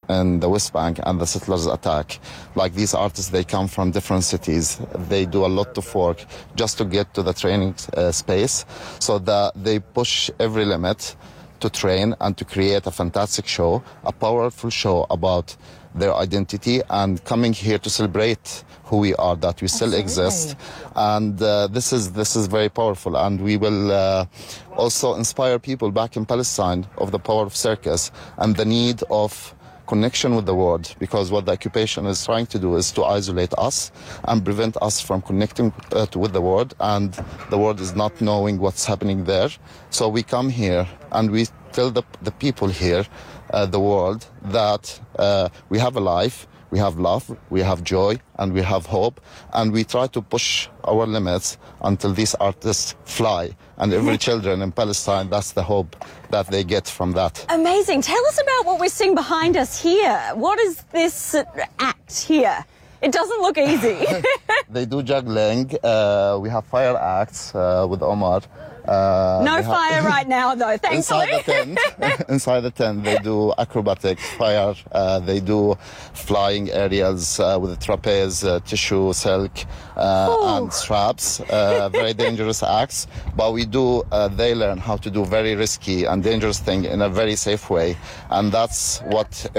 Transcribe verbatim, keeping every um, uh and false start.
in the West Bank and the settlers attack. Like these artists, they come from different cities. They do a lot of work just to get to the training uh, space, so that they push every limit to train and to create a fantastic show, a powerful show about their identity, and coming here to celebrate who we are, that we still Absolutely. exist. And uh, this is this is very powerful, and we will uh, also inspire people back in Palestine of the power of circus and the need of connection with the world, because what the occupation is trying to do is to isolate us and prevent us from connecting uh, to, with the world, and the world is not knowing what's happening there. So we come here and we tell the, the people here, uh, the world, that uh, we have a life, we have love, we have joy, and we have hope, and we try to push our limits until these artists fly. And every children in Palestine, that's the hope that they get from that. Amazing. Tell us about what we're seeing behind us here. What is this uh, act here? It doesn't look easy. They do juggling. Uh, we have fire acts uh, with Omar. Uh, no we have- fire right now, though, thankfully. Inside the tent, inside the tent, they do acrobatics, fire. Uh, they do flying aerials uh, with trapeze, uh, tissue, silk, uh, and straps. Uh, very dangerous acts. But we do. Uh, they learn how to do very risky and dangerous thing in a very safe way, and that's what